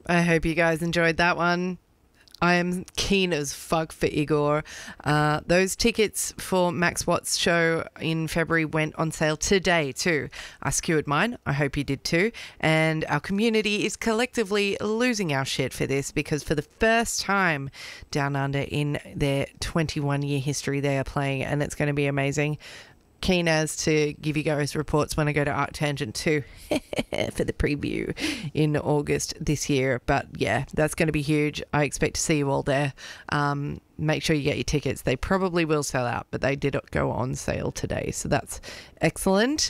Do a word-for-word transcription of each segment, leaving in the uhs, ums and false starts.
I hope you guys enjoyed that one. I am keen as fuck for Igor. Uh, those tickets for Max Watt's show in February went on sale today too. I secured mine. I hope you did too. And our community is collectively losing our shit for this because for the first time down under in their twenty-one year history they are playing, and it's going to be amazing. Keen as to give you guys reports when I go to Arctangent two for the preview in August this year. But yeah, that's going to be huge. I expect to see you all there. Um, make sure you get your tickets. They probably will sell out, but they did go on sale today. So that's excellent.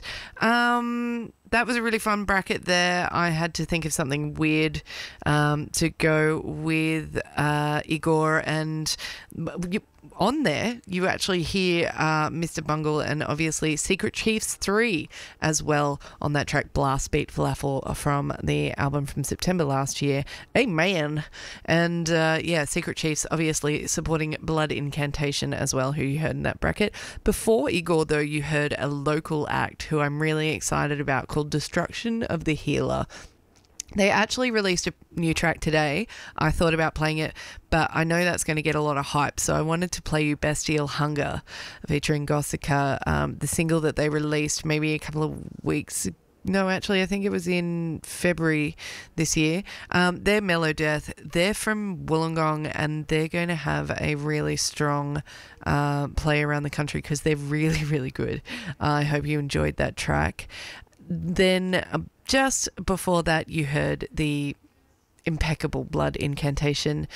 Um, that was a really fun bracket there. I had to think of something weird um, to go with uh, Igor, and you, on there you actually hear uh, Mister Bungle and obviously Secret Chiefs three as well on that track Blast Beat Falafel from the album from September last year. Amen. And uh, yeah, Secret Chiefs obviously supporting Blood Incantation as well, who you heard in that bracket. Before Igor though, you heard a local act who I'm really excited about called Destruction of the Healer. They actually released a new track today. I thought about playing it, but I know that's going to get a lot of hype, so I wanted to play you Bestial Hunger featuring Gossica, um, the single that they released maybe a couple of weeks ago. No, actually, I think it was in February this year. Um, they're Mellow Death. They're from Wollongong, and they're going to have a really strong uh, play around the country because they're really, really good. Uh, I hope you enjoyed that track. Then uh, just before that, you heard the impeccable Blood Incantation.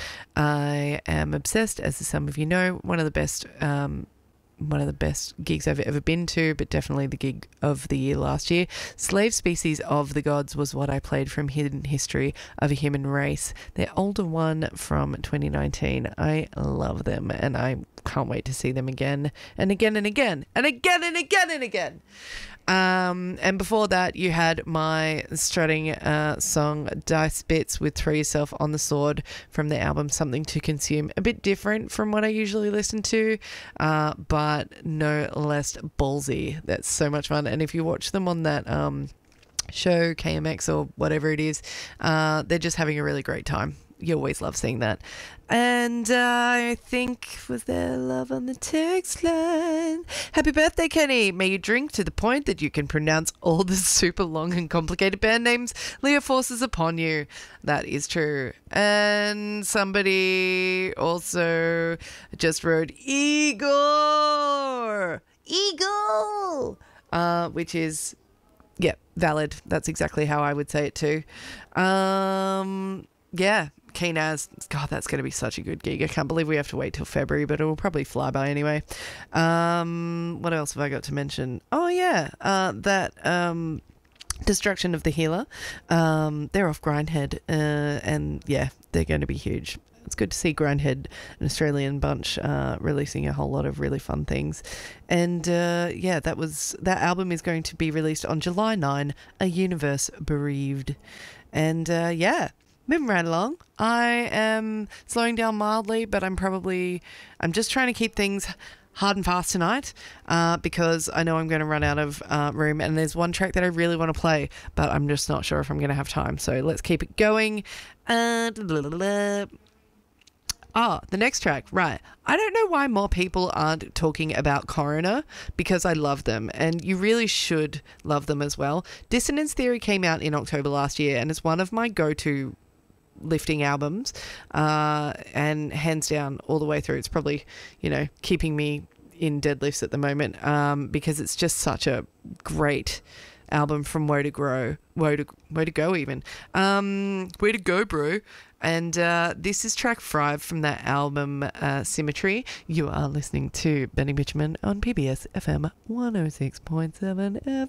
I am obsessed, as some of you know, one of the best um one of the best gigs I've ever been to, but definitely the gig of the year last year. Slave Species of the Gods was what I played from Hidden History of a Human Race, their older one from twenty nineteen. I love them, and I can't wait to see them again and again and again and again and again and again. Um, and before that, you had my strutting uh, song Dice Bits with Throw Yourself on the Sword from the album Something to Consume. A bit different from what I usually listen to, uh, but no less ballsy. That's so much fun. And if you watch them on that um, show, K M X or whatever it is, uh, they're just having a really great time. You always love seeing that. And uh, I think, was there love on the text line? Happy birthday, Kenny. May you drink to the point that you can pronounce all the super long and complicated band names Leah forces upon you. That is true. And somebody also just wrote Igor. Eagle. Uh, which is, yeah, valid. That's exactly how I would say it too. Um, yeah. Keen as, God, that's going to be such a good gig. I can't believe we have to wait till February, but it will probably fly by anyway. Um, what else have I got to mention? Oh, yeah, uh, that um, Destruction of the Healer. Um, they're off Grindhead, uh, and yeah, they're going to be huge. It's good to see Grindhead, an Australian bunch, uh, releasing a whole lot of really fun things. And uh, yeah, that was that album is going to be released on July ninth, A Universe Bereaved. And uh, yeah. Moving right along. I am slowing down mildly, but I'm probably, I'm just trying to keep things hard and fast tonight uh, because I know I'm going to run out of uh, room, and there's one track that I really want to play, but I'm just not sure if I'm going to have time. So let's keep it going. Uh, Ah, the next track, right. I don't know why more people aren't talking about Coroner, because I love them, and you really should love them as well. Dissonance Theory came out in October last year, and it's one of my go-to lifting albums, uh, and hands down all the way through. It's probably, you know, keeping me in deadlifts at the moment, um, because it's just such a great album from Woe to Grow, Woe to, Woe to Go even. Um, Way to go, bro. And uh, this is track five from that album, uh, Symmetry. You are listening to Benny Bitchman on P B S F M one oh six point seven F